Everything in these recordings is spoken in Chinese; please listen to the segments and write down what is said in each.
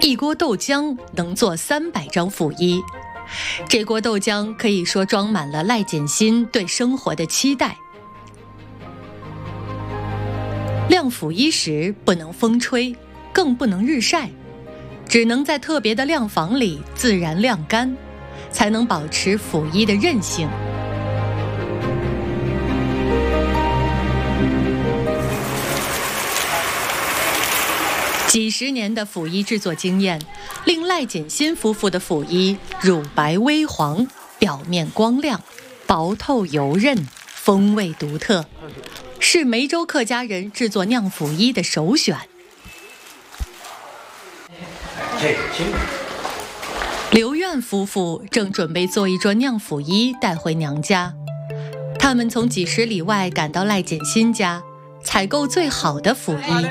一锅豆浆能做300张腐衣。这锅豆浆可以说装满了赖锦新对生活的期待。晾腐衣时不能风吹，更不能日晒，只能在特别的晾房里自然晾干，才能保持腐衣的韧性。几十年的腐衣制作经验，令赖锦新夫妇的腐衣乳白微黄，表面光亮，薄透油韧，风味独特，是梅州客家人制作酿腐衣的首选。刘苑夫妇正准备做一桌酿腐衣带回娘家，他们从几十里外赶到赖锦新家，采购最好的腐衣。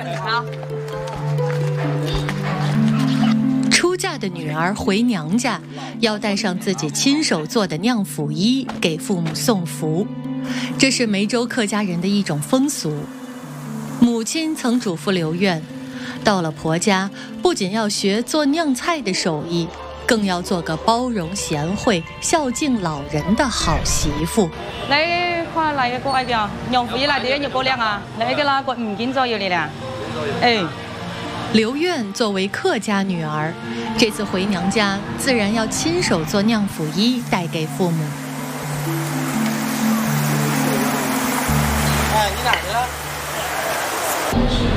出嫁的女儿回娘家，要带上自己亲手做的酿腐衣给父母送福，这是梅州客家人的一种风俗。母亲曾嘱咐刘苑，到了婆家，不仅要学做酿菜的手艺，更要做个包容贤惠、孝敬老人的好媳妇。 你話嚟嘅個嗌叫釀腐衣嚟點要高粱啊？你嘅啦個唔見咗要你啦，哎。 刘苑作为客家女儿，这次回娘家自然要亲手做酿腐衣带给父母。 哎，你哪去了？